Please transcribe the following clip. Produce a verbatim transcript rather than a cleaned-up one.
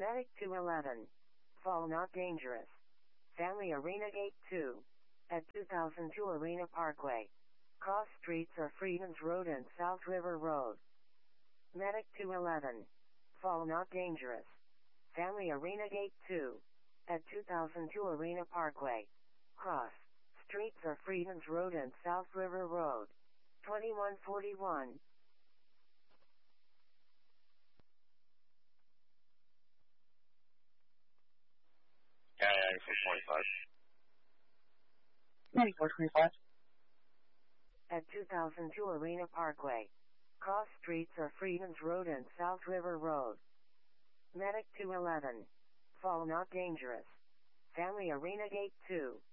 Medic two eleven. Fall not dangerous. Family Arena Gate two. At two thousand two Arena Parkway. Cross streets are Freedoms Road and South River Road. Medic two eleven. Fall not dangerous. Family Arena Gate two. At two thousand two Arena Parkway. Cross streets are Freedoms Road and South River Road. twenty-one forty-one. Yeah, yeah, ninety-four twenty-five. ninety-four twenty-five. At two thousand two Arena Parkway. Cross streets are Freedoms Road and South River Road. Medic two eleven. Fall not dangerous. Family Arena Gate two.